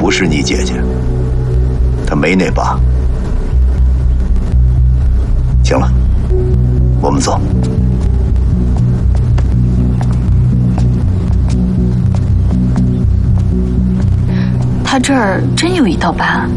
不是你姐姐，她没那疤。行了，我们走。 他这儿真有一道疤。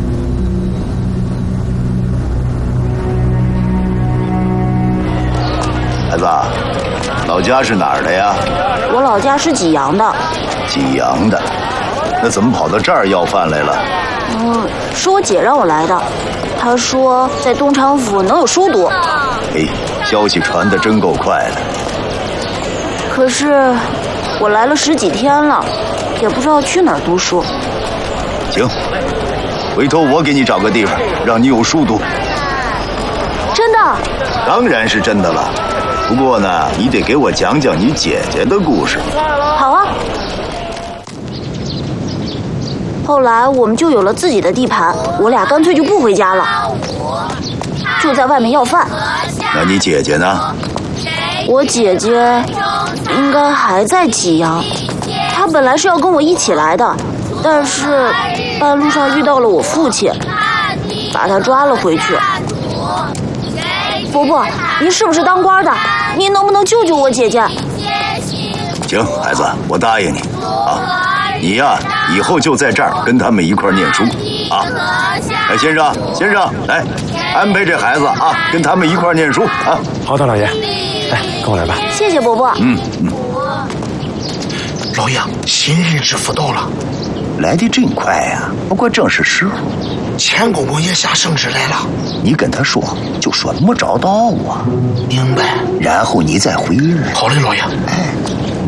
孩子，老家是哪儿的呀？ 我老家是济阳的。 济阳的，那怎么跑到这儿要饭来了？ 是我姐让我来的。她说在东昌府能有书读。 哎，消息传得真够快的。 可是我来了10几天了，也不知道去哪儿读书。 行，回头我给你找个地方，让你有书读。 真的？ 当然是真的了。不过呢，你得给我讲讲你姐姐的故事。 好啊。后来我们就有了自己的地盘，我俩干脆就不回家了，就在外面要饭。 那你姐姐呢？ 我姐姐应该还在济阳，她本来是要跟我一起来的，但是半路上遇到了我父亲，把她抓了回去。伯伯，您是不是当官的？您能不能救救我姐姐？ 行，孩子，我答应你啊。你呀，以后就在这儿跟他们一块念书啊！哎，先生，来，安排这孩子啊，跟他们一块念书啊！ 好的，老爷，来，跟我来吧。 谢谢伯伯。 老爷，新人知府到了， 来得真快呀！不过正是时候。 钱公公也下圣旨来了， 你跟他说，就说没找到我。 明白。 然后你再回来。 好嘞，老爷。 哎。